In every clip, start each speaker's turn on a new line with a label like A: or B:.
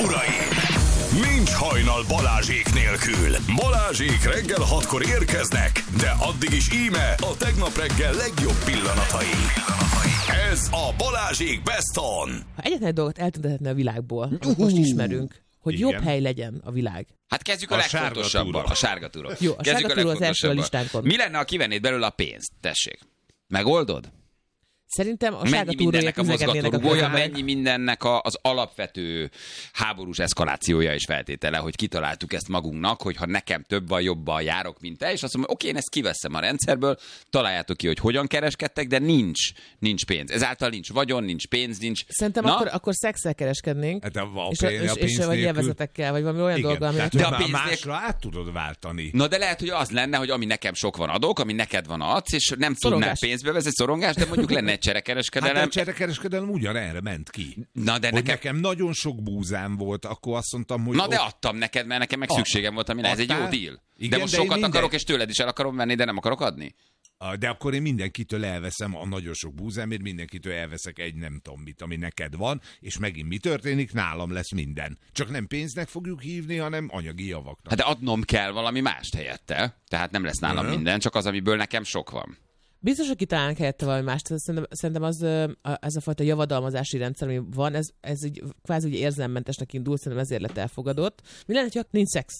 A: uraim! Nincs hajnal Balázsék nélkül. Balázsék reggel 6-kor érkeznek, de addig is íme a tegnap reggel legjobb pillanatai. Ez a Balázsék Best On.
B: Ha egyetlen egy dolgot eltüntethetne a világból, amit most ismerünk, hogy
C: igen.
B: jobb hely legyen a világ.
D: Hát kezdjük a legfontosabbal, a sárga túra.
B: Jó, a sárga túra az első a listánkon.
D: Mi lenne, ha kivennéd belőle a pénzt? Tessék. Megoldod?
B: Szerintem a
D: Mennyi
B: sárga túróért
D: mindennek a
B: üzegelnének a
D: mozgatórugója,
B: közben.
D: mennyi mindennek az alapvető háborús eszkalációja és feltétele, hogy kitaláltuk ezt magunknak, hogy ha nekem több van, jobban járok, mint te, és azt mondom, oké, én ezt kiveszem a rendszerből, találjátok ki, hogy hogyan kereskedtek, de nincs pénz. Ezáltal nincs vagyon, nincs pénz, nincs...
B: Szerintem akkor szexel kereskednénk,
C: Hát
B: és vagy élvezetekkel, vagy valami olyan dolga, aminek...
C: De
D: a
C: a
D: pénz
C: másra át tudod váltani.
D: Na de lehet, hogy az lenne, hogy ami nekem sok van adok, ami neked van adsz, és nem tudnál
B: Szorongás.
D: pénzbe vezetni, szorongás, de mondjuk lenne egy cserekereskedelem.
C: Hát a cserekereskedelem ugyanerre ment ki.
D: Na de
C: Hogy
D: nekem...
C: nekem nagyon sok búzám volt, akkor azt mondtam, hogy...
D: Na de adtam neked, mert nekem meg szükségem volt, amire ez egy jó
C: Adtál?
D: deal.
C: Igen,
D: De most
C: de én
D: sokat
C: minden-
D: akarok, és tőled is el akarom venni, de nem akarok adni.
C: De akkor én mindenkitől elveszem a nagyon sok búzámért, mindenkitől elveszek egy nem tudom mit, ami neked van, és megint mi történik? Nálam lesz minden. Csak nem pénznek fogjuk hívni, hanem anyagi javaknak.
D: Hát de adnom kell valami mást helyette. Tehát nem lesz nálam minden, csak az, amiből nekem sok van.
B: Biztos, hogy kitalálnánk helyette valami mást. Szerintem ez a fajta javadalmazási rendszer, ami van, ez így kvázi úgy érzelmmentesnek indul, szerintem ezért lett elfogadott. Mi lenne, ha nincs szex?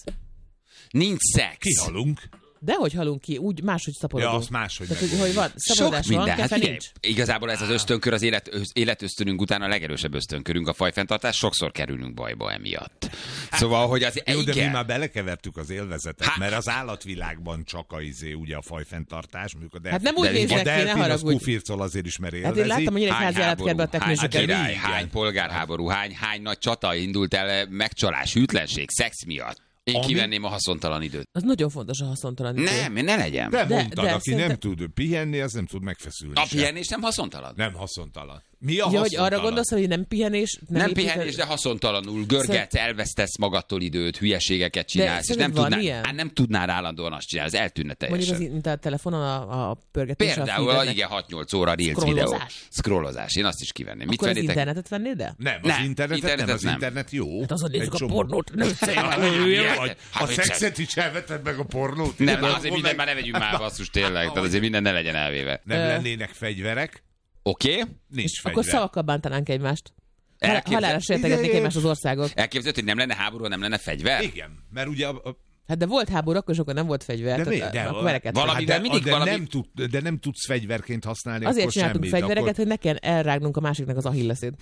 D: Nincs szex.
C: Kihalunk.
B: Dehogy halunk ki, úgy máshogy szaporodunk.
C: Ja, azt máshogy
B: Tehát, hogy
C: megoldjuk.
B: van, szabadulás van,
D: Hát
B: kefe
D: figyelj,
B: nincs.
D: igazából ez az ösztönkör, az életösztönünk után a legerősebb ösztönkörünk, a fajfenntartás, sokszor kerülünk bajba emiatt. Szóval, hogy az
C: Jó, de mi
D: igen.
C: már belekevertük az élvezetet,
D: Hát-
C: mert az állatvilágban csak ugye a fajfenntartás. Mondjuk a
B: Hát nem úgy
D: de
B: néznek ki, ne
C: delfin az
B: haragudj.
C: kufircol azért is, mert
B: Hát
C: élvezi.
B: én láttam, hogy egy házi állatkertbe a
D: hány
B: teknősöket.
D: király,
C: Igen.
D: hány polgárháború, hány nagy csata indult el megcsalás, hűtlenség, szex miatt. Én kivenném a haszontalan időt.
B: Az nagyon fontos a haszontalan idő.
D: Nem, ne legyen.
C: De mondtad, aki
B: szerintem-
C: nem tud pihenni, az nem tud megfeszülni.
D: A
C: sem.
D: pihenés nem haszontalan.
C: Nem haszontalan. Mi a
B: Ja, hogy
C: haszontalan?
B: arra gondolsz, hogy nem pihenés?
D: Nem
B: építed-
D: pihenés, de haszontalanul görgetsz, elvesztesz magadtól időt, hülyeségeket csinálsz, és nem
B: szerinted van
D: tudnál,
B: ilyen?
D: nem tudnál állandóan azt csinálni, ez eltűnne
B: Mondjuk
D: teljesen.
B: mint a telefonon a pörgetés.
D: Például, igen, 6-8 óra Reels videó.
B: Scrollozás.
D: Scrollozás, én azt is kivenném. Mit
B: Akkor az
D: vennétek?
B: internetet vennéd el?
C: Nem, az
D: Nem,
C: internetet nem, az
D: nem.
C: internet jó.
B: Hát azon nézzük
C: Egy
B: a
C: csomó-
B: pornót, nem
C: Vagy
D: Hát
C: a
D: viccelj.
C: szexet is elveted meg a pornót?
D: Nem,
C: Akkor
D: azért minden már ne vegyünk már basszus tényleg, tehát azért minden ne legyen elvéve.
C: Nem lennének fegyverek,
D: Oké?
C: nincs
B: Akkor
C: fegyver.
B: szavakkal bántanánk egymást.
D: Elképzel-
B: Halálra sértegetnék
C: Ide-
B: egymást az országok.
D: Elképzelhető, hogy nem lenne háború, nem lenne fegyver?
C: Igen, mert ugye
B: Hát de volt háború, akkor sokan nem volt fegyver.
C: de,
B: tehát akkor verekedtek.
D: Valamivel mindig
C: de,
D: valami-
C: de nem tudsz fegyverként használni
B: Azért
C: akkor
B: csináltunk
C: semmit.
B: fegyvereket, hogy ne kelljen elrágnunk a másiknak az ahilleszét.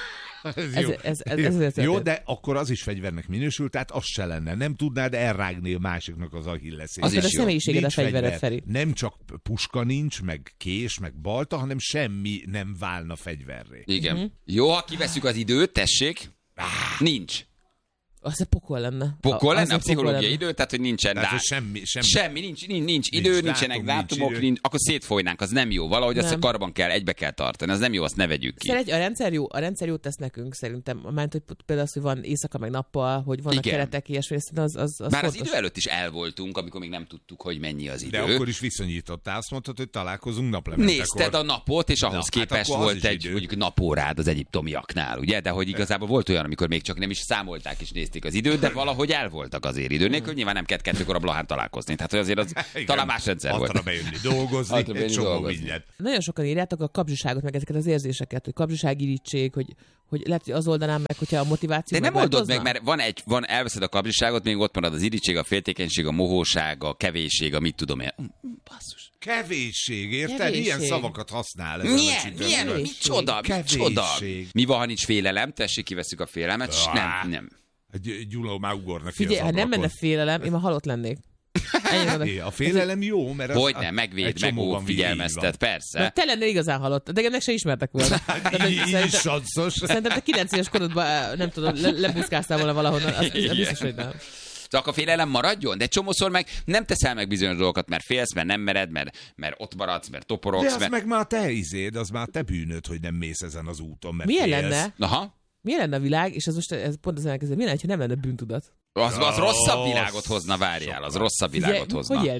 C: Ez
B: Ez-
C: jó.
B: ez azért
C: Jó,
B: történt.
C: de akkor az is fegyvernek minősül, tehát az se lenne. Nem tudnád elrágni a másiknak az ahilleszét.
D: Az
B: Akkor
D: is
B: a
D: jó.
B: személyiséged a
C: Nincs
B: fegyvered,
C: fegyver.
B: Feri.
C: Nem csak puska nincs, meg kés, meg balta, hanem semmi nem válna fegyverré.
D: Igen. Jó, ha kiveszük az időt, tessék. Nincs.
B: Az a pokol lenne.
D: Pokol
B: Az
D: lenne a pszichológiai
B: lenne.
D: idő, tehát hogy nincsen
C: Tehát,
D: dá...
C: hogy semmi.
D: Semmi, nincs idő,
C: Nincs
D: nincsenek
C: dátum, nincs
D: dátumok,
C: idő.
D: akkor szétfolynánk, az nem jó. Valahogy azt
B: Nem.
D: karban kell, egybe kell tartani, az nem jó, azt ne vegyük ki.
B: A rendszer jót tesz nekünk szerintem. Mert hogy például az, hogy van éjszaka meg nappal, hogy vannak
D: Igen.
B: keretek, ilyesmi, szerintem az
D: Bár az
B: fontos.
D: idő előtt is el voltunk, amikor még nem tudtuk, hogy mennyi az idő.
C: De akkor is viszonyítottál, azt mondtad, hogy találkozunk naplementekor.
D: Nézted a napot, és ahhoz
C: Na, hát
D: képest
C: akkor az
D: volt
C: is
D: egy
C: idő.
D: mondjuk napórád az egyiptomiaknál, ugye? De hogy igazából volt olyan, amikor még csak nem is számolták és nézték az időt, de valahogy el voltak azért idő nélkül. Nyilván nem kellett 2-kor a Blahán találkozni. Tehát hogy azért az
C: Igen.
D: talán más rendszer
C: Arra
D: volt.
C: bejönni dolgozni,
D: Arra bejönni
C: egy csomó
D: dolgozni.
C: mindent.
B: Nagyon sokan írjátok a kapzsiságot, meg ezeket az érzéseket, hogy kapzsiságirítség, hogy lehet, hogy az oldanám meg, hogyha a motiváció
D: De nem oldod meg,
B: megváltozna.
D: mert elveszed a kapzsiságot, még ott marad az irítség, a féltékenység, a mohóság, a kevésség, a mit tudom én. Basszus.
C: Kevésség, érted?
B: Kevésség.
C: Ilyen szavakat használ. ezen a
D: Milyen?
C: csütörtökön.
D: Micsoda?
C: Kevésség.
D: Mi van, ha nincs félelem? Tessék, kiveszük a félelmet. Nem.
C: Gyula már ugornak ki
B: Figyelj,
C: az
B: ha nem
C: ablakon.
B: menne félelem, én már halott lennék. Ennyi van.
C: A félelem jó, mert az...
D: Hogyne, megvéd,
C: egy csomóban
D: megóv, figyelmeztet,
B: De
D: persze.
B: te lennél igazán halott, de ennek se ismertek volna. Tehát,
C: Így is sanszos.
B: Szerintem te 9 éves korodban, nem tudom, lebuszkáztál volna valahonnan, az biztos, hogy nem.
D: Csak a félelem maradjon, de csomószor meg nem teszel meg bizonyos dolgokat, mert félsz, mert nem mered, mert ott maradsz, mert
C: De
D: toporogsz.
C: az
D: Mert...
C: meg már a te izéd, az már a te bűnöd, hogy nem mész ezen az úton, mert
B: Milyen
C: félsz.
B: lenne?
D: Aha.
B: Milyen lenne a világ, és ez most ez pont az elkezdő, milyen lenne, ha nem lenne bűntudat?
D: Az rosszabb világot hozna, várjál, az rosszabb világot hozna.
B: Hogy élnénk?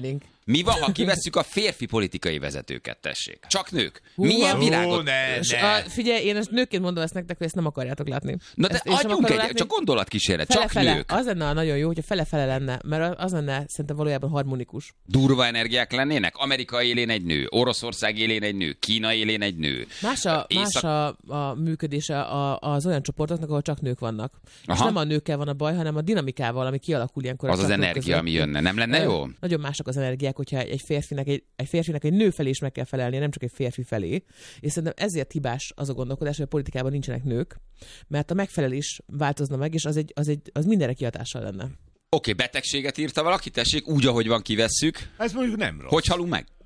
D: Mi van, ha kivesszük a férfi politikai vezetőket, tessék? Csak nők. Milyen világot?
B: Figyelj, én ezt nőként mondom ezt nektek, hogy ezt nem akarjátok látni.
D: Na de adjunk csak gondolatkísérlet, csak nők.
B: Az lenne nagyon jó, hogyha fele-fele lenne, mert az lenne szerintem valójában harmonikus.
D: Durva energiák lennének? Amerika élén egy nő, Oroszország élén egy nő, Kína élén egy nő.
B: Más a működése az olyan csoportoknak, ahol csak nők vannak. És nem a nőkkel van a baj, hanem a dinamikával, ami kialakul ilyenkor.
D: Az energia, ami jönne. Nem lenne jó?
B: Nagyon mások az energiák, hogyha egy férfinek egy nő felé is meg kell felelnie, nem csak egy férfi felé. És szerintem ezért hibás az a gondolkodás, hogy a politikában nincsenek nők, mert a megfelelés változna meg, és az mindenre kihatással lenne.
D: Oké, betegséget írta valaki, tessék, úgy, ahogy van, kivesszük.
C: Ez mondjuk nem rossz.
D: Hogy halunk meg?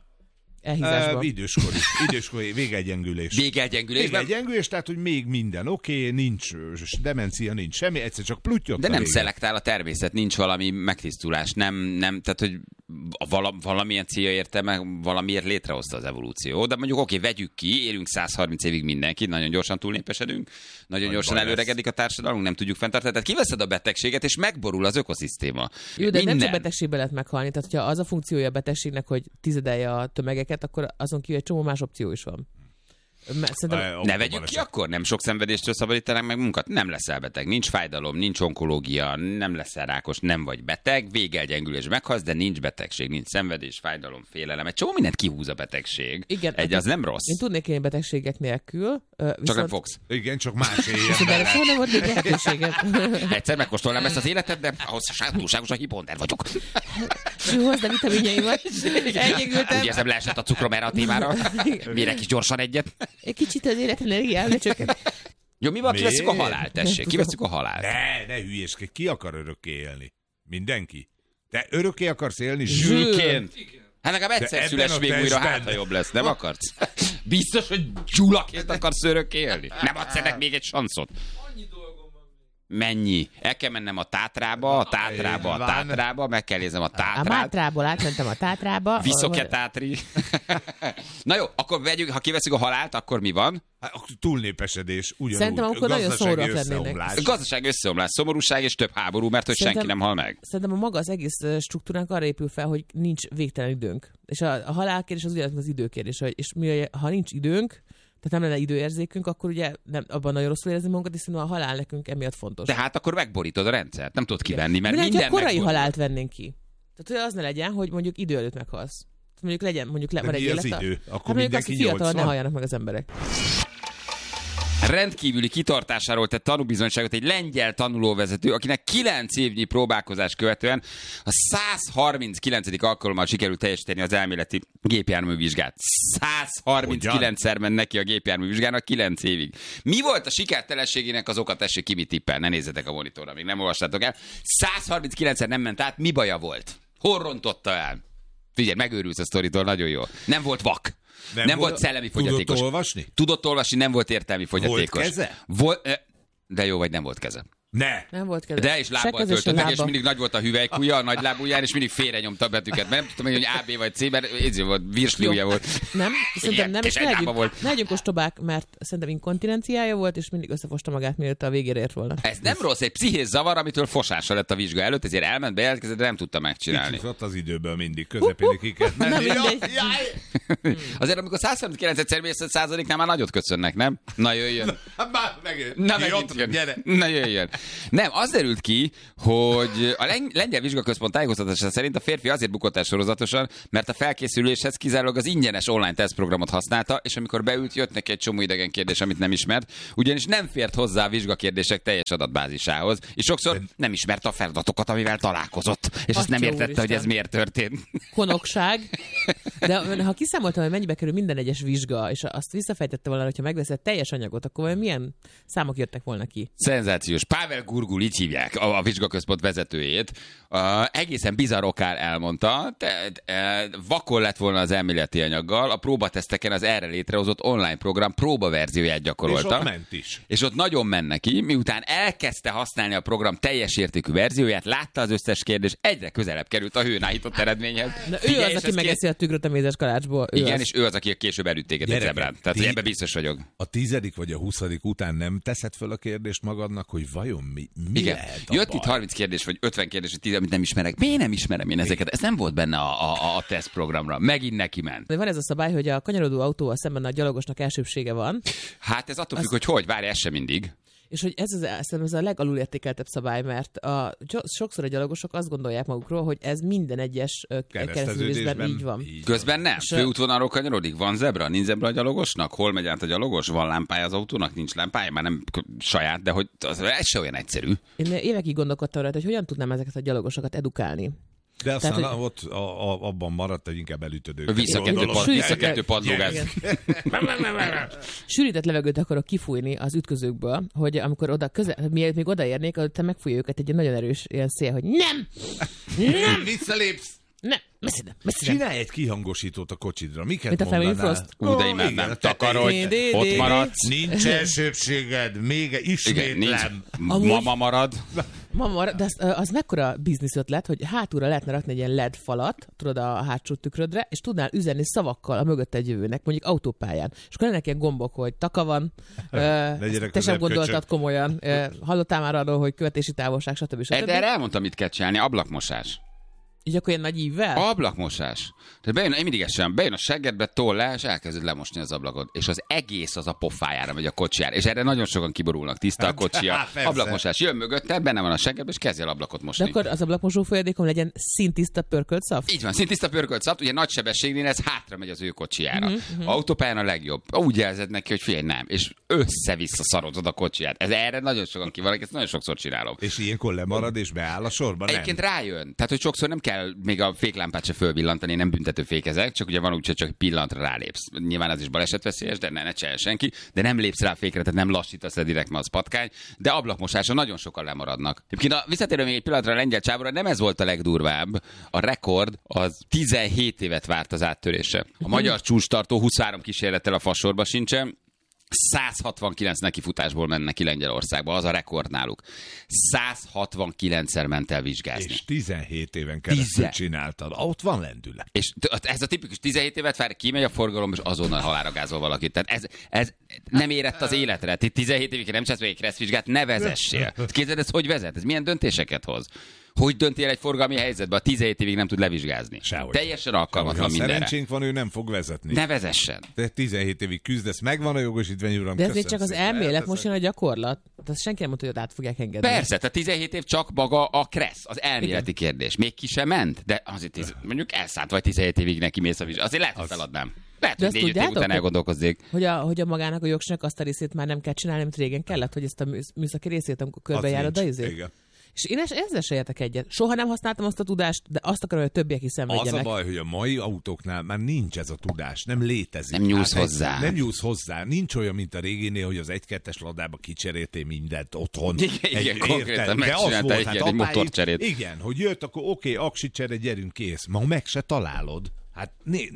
C: Időskori, végegyengülés.
D: Végegyengülés,
C: tehát, hogy még minden oké, nincs demencia, nincs semmi, egyszer csak pluttyot.
D: De nem szelektál a természet, nincs valami megtisztulás, nem, tehát, hogy valamilyen célja érte meg, valamiért létrehozta az evolúció. De mondjuk oké, vegyük ki, élünk 130 évig mindenkit, nagyon gyorsan túlnépesedünk, nagyon gyorsan előregedik a társadalmunk, nem tudjuk fenntartani. Tehát kiveszed a betegséget, és megborul az ökoszisztéma.
B: Jó, de nem csak betegségbe lehet meghalni, tehát hogyha az a funkciója a betegségnek, hogy tizedelje a tömegeket, akkor azon kívül egy csomó más opció is van.
D: Ne vegyük ki akkor? Nem sok szenvedéstől szabadítanak meg munkat? Nem leszel beteg, nincs fájdalom, nincs onkológia, nem leszel rákos, nem vagy beteg, végelgyengülés meghalsz, de nincs betegség, nincs szenvedés, fájdalom, félelem. Egy csomó mindent kihúz a betegség. Igen, az nem rossz.
B: Én tudnék élni betegségek nélkül.
D: Csak nem fogsz.
C: Igen, csak más éljen.
B: De ezt nem volt még lehetőséget.
D: Egyszer megkóstolnám ezt az életet, de ahhoz túlságosan hiponder vagyok.
B: Hozd a vitaminjaimat.
D: Úgy érzem, leesett a cukrom erre a témára. Mérek is gyorsan egyet.
B: Egy kicsit az életenergiám, de csökkent.
D: Jó, mi van, kiveszünk a halált, tessék, kiveszünk a halált.
C: Ne hülyéskedj, ki akar örökké élni? Mindenki. Te örökké akarsz élni?
D: Zsülként. Hát legalább egyszer szüles még újra, hát ha jobb lesz, nem akarsz? Biztos, hogy Gyulaként akarsz örökké élni? Nem adsz ennek még egy sanszot? Mennyi? El kell mennem a Tátrába, meg kell néznem a Tátrát.
B: A Mátrából átmentem a Tátrába.
D: Viszok-e Tátri? Na jó, akkor vegyük, ha kiveszünk a halált, akkor mi van?
C: Túlnépesedés, ugyanúgy.
B: Szerintem akkor nagyon szomorúak lennének.
D: Gazdasági összeomlás, szomorúság és több háború, mert hogy senki nem hal meg.
B: Szerintem a maga az egész struktúránk arra épül fel, hogy nincs végtelen időnk. És a halálkérdés az ugyanaz az időkérdés. És ha nincs időnk, tehát nem lenne időérzékünk, akkor ugye abban nagyon rosszul érezni magunkat, és szerintem a halál nekünk emiatt fontos.
D: Tehát akkor megborítod a rendszert, nem tudod kivenni, mert
B: minden
D: megborítod.
B: korai halált vennénk ki. Tehát az ne legyen, hogy mondjuk idő előtt meghalsz. Mondjuk legyen, van egy élet.
C: Idő? Akkor
B: hát mondjuk azt, hogy fiatalon ne halljanak meg az emberek.
D: Rendkívüli kitartásáról tett tanúbizonyságot egy lengyel tanulóvezető, akinek 9 évnyi próbálkozás követően a 139. alkalommal sikerült teljesíteni az elméleti gépjárművizsgát. 139-szer ment neki a gépjárművizsgának 9 évig. Mi volt a sikertelenségének az oka? Tessék ki, mit tippel? Ne nézzetek a monitorra, még nem olvastátok el. 139-szer nem ment át, mi baja volt? Hol rontotta el? Figyelj, megőrülsz a sztoritól, nagyon jó. Nem volt vak. Nem volt szellemi fogyatékos.
C: Tudott olvasni?
D: Tudott olvasni, nem volt értelmi fogyatékos.
C: Volt keze?
D: De jó, vagy nem volt keze.
B: Nem volt keze.
D: De és lábbal töltöttek, és mindig nagy volt a hüvelykúja, a nagy lábujján, és mindig félre nyomta a betűket. Mert nem tudtam, hogy A, B vagy C, mert ez volt, virsliúja volt.
B: Nem, szerintem nem, és ne legyünk ostobák, mert szerintem inkontinenciája volt, és mindig összefosta magát, mielőtt a végére ért volna.
D: Ez nem rossz, egy pszichés zavar, amitől fosása lett a vizsga előtt, ezért elment, bejelentkezett, de nem tudta megcsinálni.
C: Kicsit ott az időből mindig, közepén ki kell menni.
D: Azért, amikor 139-szer mész 100%-nál már nagyot köszönnek, nem? Na jöjjön. Na jöjjön. Nem, az derült ki, hogy a lengyel vizsgaközpont tájékoztatása szerint a férfi azért bukott el sorozatosan, mert a felkészüléshez kizárólag az ingyenes online tesztprogramot használta, és amikor beült, jött neki egy csomó idegen kérdés, amit nem ismert, ugyanis nem fért hozzá a vizsgakérdések teljes adatbázisához, és sokszor nem ismerte a feladatokat, amivel találkozott, és azt nem értette, hogy ez miért történt.
B: Konokság. De ha kiszámoltam, hogy mennyibe kerül minden egyes vizsga, és azt visszafejtette volna, hogyha megveszed teljes anyagot, akkor milyen számok jöttek volna ki?
D: Szenzációs. Pavel Gurgul, így hívják a vizsgaközpont vezetőjét. Egészen bizarr okán elmondta, vakon lett volna az elméleti anyaggal, a próbateszteken az erre létrehozott online program próbaverzióját gyakorolta.
C: És ott ment is.
D: És ott nagyon ment neki, miután elkezdte használni a program teljes értékű verzióját, látta az összes kérdés, egyre közelebb került a hőn állított eredményhez.
B: Ő az, aki megeszi a tükröt a mézes kalácsból.
D: Igen, és ő az, aki később elütt téged egy zebrán. Tehát ebben biztos vagyok.
C: A 10. vagy a 20. után nem teszed föl a kérdést magadnak, hogy vajon vajon mi
D: Igen.
C: lehet a
D: Jött
C: baj?
D: itt 30 kérdés, vagy 50 kérdés, hogy 10, amit nem ismerek. Miért nem ismerem én ezeket? Ez nem volt benne a tesztprogramra. Megint neki ment.
B: De van ez a szabály, hogy a kanyarodó autóval szemben a gyalogosnak elsőbsége van,
D: Hát ez attól függ, hogy várj, ez sem mindig.
B: és hogy ez a legalulértékeltebb szabály, mert sokszor a gyalogosok azt gondolják magukról, hogy ez minden egyes kereszteződésben így van.
D: Közben nem.
B: És
D: Főútvonalról kanyarodik. Van zebra? Nincs zebra a gyalogosnak? Hol megy át a gyalogos? Van lámpája az autónak? Nincs lámpája? Már nem saját, de hogy ez se olyan egyszerű.
B: Én évekig gondolkodtam rá, hogy hogyan tudnám ezeket a gyalogosokat edukálni.
C: De aztán
B: Tehát,
C: ott abban maradt, hogy inkább elütöd őket.
D: Visszakettő padlógáz.
B: Sűrített levegőt akarok kifújni az ütközőkből, hogy amikor mielőtt még odaérnék, te megfújja őket egy nagyon erős ilyen szél, hogy nem!
C: Visszalépsz!
B: Nem! Messzire!
C: Csinálj egy kihangosítót a kocsidra. Miket
B: Mint a Family
C: mondanál?
B: Frost?
D: De imádnám. Takarodj,
B: Dé,
D: ott maradsz.
C: Nincs elsőbséged, még
D: Igen,
C: ismétlem.
D: nincs. Mama marad.
B: Mama, de az mekkora bizniszötlet, hogy hátulra lehetne rakni egy ilyen LED falat, tudod, a hátsó tükrödre, és tudnál üzenni szavakkal a mögött egy jövőnek, mondjuk autópályán. És akkor lennek ilyen gombok, hogy taka van, te sem gondoltad komolyan, hallottál már arról, hogy követési távolság, stb.
D: De erre elmondtam, mit kell csinálni, ablakmosás.
B: Így akkor ilyen nagy ívvel?
D: Ablakmosás. Tehát én mindig sem, bejön a seggedbe, toll le, és elkezded lemosni az ablakot. És az egész az a pofájára megy a kocsijára. És erre nagyon sokan kiborulnak. Tiszta a kocsia. Ablakmosás. Jön mögötte, benne van a seggedbe, és kezdj el ablakot mosni.
B: De akkor az ablakmosó folyadékon legyen szintiszta pörkölt szav?
D: Így van, szintiszta pörkölt szav, ugye nagy sebességnél ez hátra megy az ő kocsijára. Autópályán a legjobb. Úgy jelzed neki, hogy figyelj, nem. És össze-vissza szarozod a kocsiját. Ez erre nagyon sokan kivannak, ezt nagyon sokszor csinálom.
C: És ilyenkor lemarad és beáll a sorba, nem?
D: Egyébként rájön. Tehát, hogy sokszor nem kell még a féklámpát se fölvillantani, nem büntető fékezek, csak ugye van úgy, hogy csak pillanatra rálépsz. Nyilván az is balesetveszélyes, de ne csinálja senki, de nem lépsz rá a fékre, tehát nem lassítasz le direkt, mert az patkány, de ablakmosáson nagyon sokan lemaradnak. Egyébként visszatérve még egy pillanatra a lengyel csávóra, nem ez volt a legdurvább. A rekord az 17 évet várt az áttörése. A magyar csúcstartó 23 kísérlettel a fasorba sincsen, 169 nekifutásból mennek ki Lengyelországba, az a rekord náluk. 169-szer ment el vizsgázni.
C: És 17 éven keresztül csináltad. Ott van lendület.
D: És ez a tipikus 17 évet vár, kimegy a forgalom, és azonnal halálra gázol valakit. Tehát ez nem érett az életre. 17 évig nem csinálsz még egy kresszvizsgát, ne vezessél. Képzeld, ez hogy vezet? Ez milyen döntéseket hoz? Hogy döntél egy forgalmi helyzetbe, a 17 évig nem tud levizsgázni?
C: Sehogy.
D: Teljesen alkalmatlan
C: Ha
D: mindenre.
C: szerencsénk van, ő nem fog vezetni.
D: Ne vezessen.
C: Te 17 évig küzdesz, megvan a jogosítvány, uram.
B: De ez még csak az
C: szépen.
B: elmélet, most jön a gyakorlat. Tehát senki nem mondta, hogy át fogják engedni.
D: Persze, tehát 17 év csak maga a kressz, az elméleti kérdés. Még ki sem ment, de azért mondjuk elszállt vagy 17 évig neki mész a vizsgálat. Azért lehet, hogy feladnám. Lehet,
B: De
D: hogy
B: azt
D: 4-5 év után
B: tudjátok,
D: elgondolkozzék.
B: hogy a magának a jogsnak azt a részét már nem kell csinálni, amit régen kellett, hogy ezt a műszaki részét, amikor körbejárod a izét.
C: Igen.
B: És én ezzel se értek egyet. Soha nem használtam azt a tudást, de azt akarom, hogy a többiek is
C: Az
B: szenvedjenek.
C: a baj, hogy a mai autóknál már nincs ez a tudás, nem létezik.
D: Nem nyúlsz hozzá.
C: Nem nyúlsz hozzá. Nincs olyan, mint a réginél, hogy az 1-2-es ladába kicseréltél mindent otthon.
D: Igen, konkrétan
C: de az
D: megcsinálta
C: volt,
D: egy
C: hát
D: ilyen, egy
C: apáid-
D: motorcserét.
C: Igen, hogy jött, akkor oké, aksicsere, gyerünk, kész. Ma meg se találod. Hát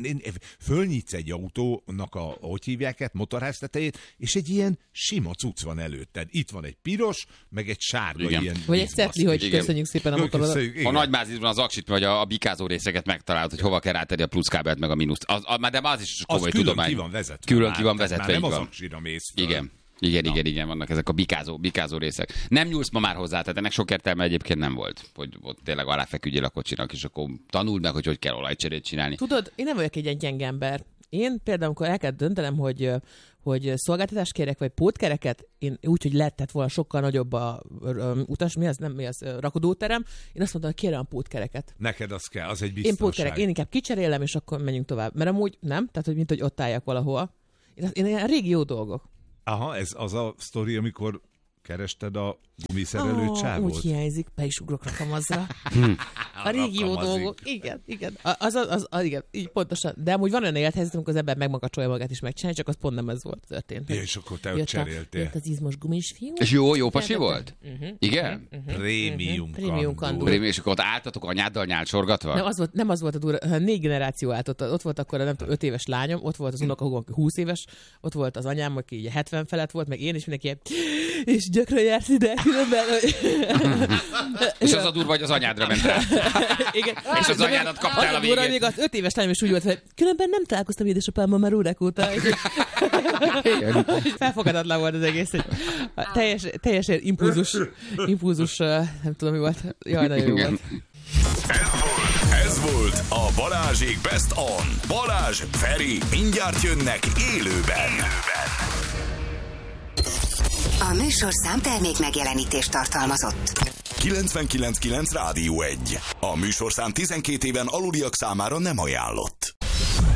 C: fölnyitsz egy autónak hogy hívják, motorház tetejét, és egy ilyen sima cucc van előtted. Itt van egy piros, meg egy sárga
D: Igen.
C: ilyen.
B: Vagy egy cetli, hogy
D: Igen.
B: köszönjük szépen a motorodat.
D: A Nagymázisban az aksit vagy a bikázó részeket megtalálod, hogy hova kell rátenni a pluszkábelt meg a mínuszt. De az is komoly
C: külön
D: tudomány.
C: ki van vezetve.
D: Külön
C: már,
D: ki van
C: tehát
D: vezetve,
C: már nem
D: így
C: az
D: van.
C: aksira mész föl.
D: Igen, vannak ezek a bikázó részek. Nem nyúlsz ma már hozzá, tehát ennek sok értelme egyébként nem volt, hogy ott tényleg aláfeküdjél a kocsinak, és akkor tanuld meg, hogy kell olajcserét csinálni.
B: Tudod, én nem vagyok egy ilyen gyenge ember. Én például, amikor el kell döntenem, hogy szolgáltatást kérek, vagy pótkereket, én úgy, hogy lehetett volna sokkal nagyobb a utas, rakodóterem, én azt mondtam, hogy kérem a pótkereket.
C: Neked az kell, az egy
B: Én
C: biztonság.
B: pótkerek, én inkább kicserélem, és akkor menjünk tovább. Mert amúgy nem, tehát hogy mint hogy ott álljak valahol. Én ilyen régi jó dolgok.
C: Aha, ez az a sztori, amikor kerested a gumiszerelő csávót.
B: Úgy hiányzik, be is ugrok rakamazra. A régi jó
C: Rakamazik.
B: dolgok. Igen. Igen, így pontosan. De amúgy van olyan élethelyzet, amikor az ember megmakacsolja magát is megcsinálni, csak az pont nem ez volt történt.
C: Ja, és akkor te ott cseréltél.
B: Jött az izmos gumis fiú.
D: És jó pasi volt? Igen?
C: Prémium
B: Prémium
C: kandúr.
B: kandúr.
D: És akkor ott álltatok anyáddal nyálcsorgatva?
B: Nem az volt a durva, hanem 4 generáció állt ott volt akkor a nem tudom, 5 éves lányom, ott volt az unokahúgom, aki 20 éves, ott volt az anyám, aki így 70 felett volt, meg én is mindenki ilyen, és gyakran jársz ide, különben...
D: És az a durva, hogy az anyádra ment rá.
B: Igen.
D: És az anyádat kaptál a végén.
B: Még az 5 éves lányom is úgy volt, hogy különben nem találkoztam édesapámmal már órák óta. Felfogadatlan volt az egész. Teljesen impulzus, nem tudom mi volt. Jaj, nagyon jó volt.
A: Ez volt a Balázsék Best On. Balázs, Feri, mindjárt jönnek élőben.
E: A műsorszám termék megjelenítést tartalmazott.
A: 99.9 Rádió 1. A műsorszám 12 éven aluliak számára nem ajánlott.